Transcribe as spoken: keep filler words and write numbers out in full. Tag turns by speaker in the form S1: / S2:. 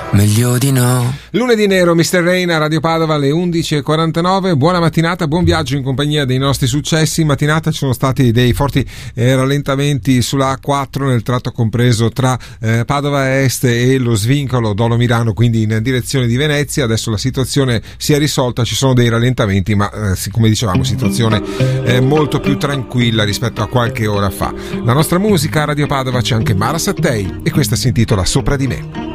S1: meglio di no.
S2: Lunedì nero, mister Rain a Radio Padova alle undici e quarantanove. Buona mattinata, buon viaggio in compagnia dei nostri successi. In mattinata ci sono stati dei forti eh, rallentamenti sulla A quattro nel tratto compreso tra eh, Padova Est e lo svincolo Dolo Milano, quindi in direzione di Venezia. Adesso la situazione si è risolta, ci sono dei rallentamenti, ma eh, come dicevamo, situazione eh, molto più tranquilla rispetto a qualche ora fa. La nostra musica a Radio Padova c'è anche Mara Sattei e questa si intitola Sopra di me.